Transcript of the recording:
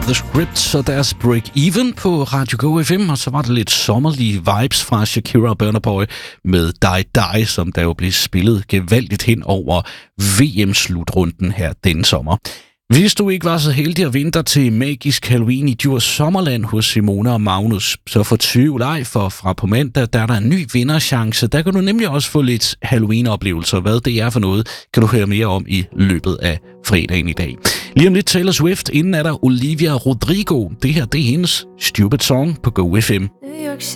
The Script og deres Break Even på Radio Go FM, og så var det lidt sommerlige vibes fra Shakira og Burna Boy med Die Die, som der jo blev spillet gevaldigt hen over VM-slutrunden her denne sommer. Hvis du ikke var så heldig at vinde dig til Magisk Halloween i Djurs Sommerland hos Simone og Magnus, så fortvivl ej, for fra på mandag, der er der en ny vinderchance. Der kan du nemlig også få lidt Halloween-oplevelser. Hvad det er for noget, kan du høre mere om i løbet af fredagen i dag. Lige om lidt Taylor Swift, inden er der Olivia Rodrigo. Det her, det er hendes Stupid Song på Go FM.